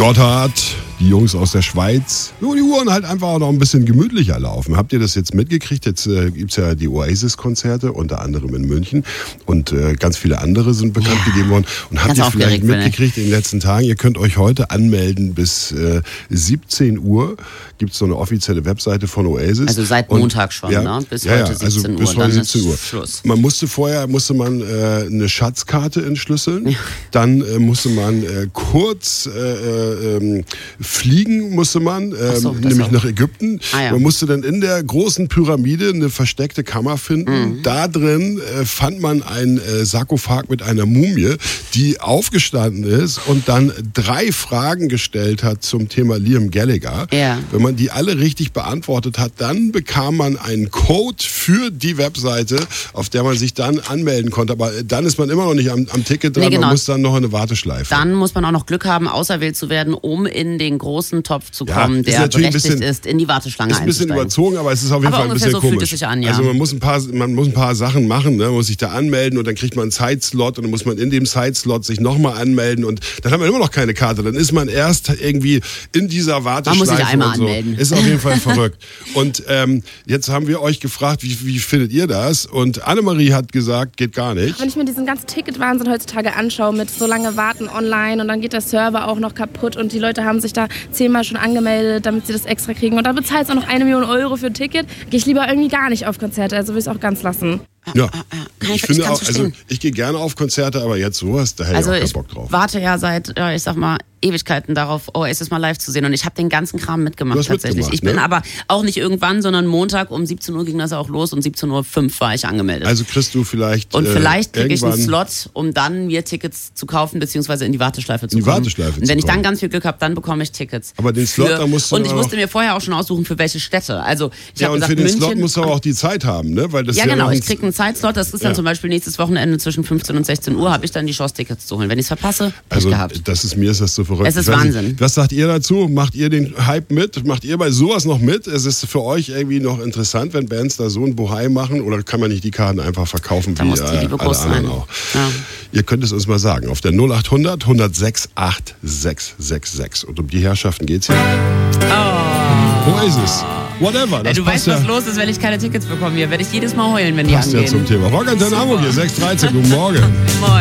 Gotthard, die Jungs aus der Schweiz. Nur die Uhren halt einfach auch noch ein bisschen gemütlicher laufen. Habt ihr das jetzt mitgekriegt? Jetzt gibt's ja die Oasis-Konzerte, unter anderem in München. Und ganz viele andere sind bekannt gegeben worden. Und habt ihr vielleicht mitgekriegt in den letzten Tagen, ihr könnt euch heute anmelden bis 17 Uhr. Gibt's so eine offizielle Webseite von Oasis. Also seit Montag schon, ja, ne? Bis heute 17 also Uhr. Bis heute dann 17 Uhr. Schluss. Man musste vorher eine Schatzkarte entschlüsseln. Ja. Dann musste man kurz fliegen musste man, nämlich nach Ägypten. Man musste dann in der großen Pyramide eine versteckte Kammer finden. Da drin fand man einen Sarkophag mit einer Mumie, die aufgestanden ist und dann 3 Fragen gestellt hat zum Thema Liam Gallagher. Ja. Wenn man die alle richtig beantwortet hat, dann bekam man einen Code für die Webseite, auf der man sich dann anmelden konnte. Aber dann ist man immer noch nicht am Ticket dran, man muss dann noch eine Warteschleife. Dann muss man auch noch Glück haben, auserwählt zu werden, um in den großen Topf zu kommen, der berechtigt ist, in die Warteschlange einzusteigen. Ist ein bisschen überzogen, aber es ist auf jeden Fall ein bisschen komisch. Fühlt es sich an, ja. Also man muss ein paar Sachen machen, ne? Man muss sich da anmelden und dann kriegt man einen Zeitslot und dann muss man in dem Zeitslot sich nochmal anmelden und dann hat man immer noch keine Karte. Dann ist man erst irgendwie in dieser Warteschleife. Man muss sich einmal und so. Anmelden. Ist auf jeden Fall verrückt. Und jetzt haben wir euch gefragt, wie findet ihr das? Und Annemarie hat gesagt, geht gar nicht. Wenn ich mir diesen ganzen Ticketwahnsinn heutzutage anschaue, mit so lange Warten online und dann geht der Server auch noch kaputt und die Leute haben sich da 10-mal schon angemeldet, damit sie das extra kriegen und dann bezahlst du auch noch 1 Million Euro für ein Ticket, gehe ich lieber irgendwie gar nicht auf Konzerte, also will ich es auch ganz lassen. Ja, ich finde auch, also ich gehe gerne auf Konzerte, aber jetzt sowas, da hätte ich auch keinen Bock drauf. Ich warte ja seit, ich sag mal, Ewigkeiten darauf, Oasis mal live zu sehen und ich habe den ganzen Kram mitgemacht tatsächlich. Ich bin aber auch nicht irgendwann, sondern Montag um 17 Uhr ging das auch los und 17:05 Uhr war ich angemeldet. Also kriegst du vielleicht und vielleicht kriege ich einen Slot, um dann mir Tickets zu kaufen beziehungsweise in die Warteschleife zu kommen. Und wenn ich dann ganz viel Glück habe, dann bekomme ich Tickets. Aber den Slot, da musst du und ich musste mir vorher auch schon aussuchen, für welche Städte. Also ich habe gesagt, für den München, Slot musst du aber auch die Zeit haben, ne? Weil das ja genau, ich kriege einen Zeitslot, das ist dann zum Beispiel nächstes Wochenende zwischen 15 und 16 Uhr, habe ich dann die Chance, Tickets zu holen. Wenn ich es verpasse, also gehabt. Mir ist das so verrückt. Es ist Wahnsinn. Was sagt ihr dazu? Macht ihr den Hype mit? Macht ihr bei sowas noch mit? Es ist für euch irgendwie noch interessant, wenn Bands da so ein Bohai machen oder kann man nicht die Karten einfach verkaufen wie alle anderen auch? Ja. Ihr könnt es uns mal sagen auf der 0800 106 8666 und um die Herrschaften geht's hier. Oasis. Whatever. Du weißt, was los ist, wenn ich keine Tickets bekomme. Hier werde ich jedes Mal heulen, wenn die angehen. Passt ja zum Thema. Rock an Hamburg hier, 6:13. Guten Morgen. Moin.